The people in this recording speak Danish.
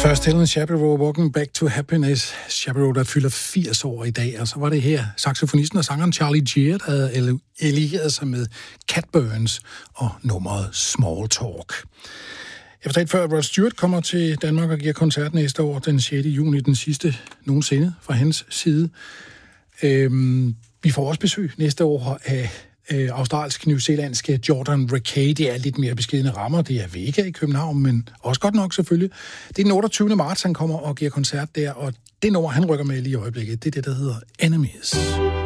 Først Helen Shapiro, Walking Back to Happiness. Shapiro, der fylder 80 år i dag, og så var det her saxofonisten og sangeren Charlie Gear, der havde allieret sig med Cat Burns og nummeret Small Talk. Jeg fortalte før, at Rod Stewart kommer til Danmark og giver koncert næste år, den 6. juni, den sidste nogensinde fra hans side. Vi får også besøg næste år af australsk-newzealandske Jordan Rakei. Det er lidt mere beskedne rammer. Det er Vega i København, men også godt nok selvfølgelig. Det er den 28. marts, han kommer og giver koncert der, og det nummer, han rykker med lige i øjeblikket, det er det, der hedder Enemies.